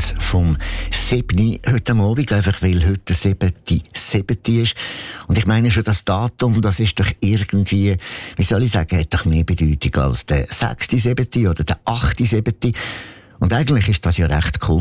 Advents vom 7. heute Abend, einfach weil heute der 7.7. ist. Und ich meine schon, das Datum, das ist doch irgendwie, wie soll ich sagen, hat doch mehr Bedeutung als der 6.7. oder der 8.7. Und eigentlich ist das ja recht cool.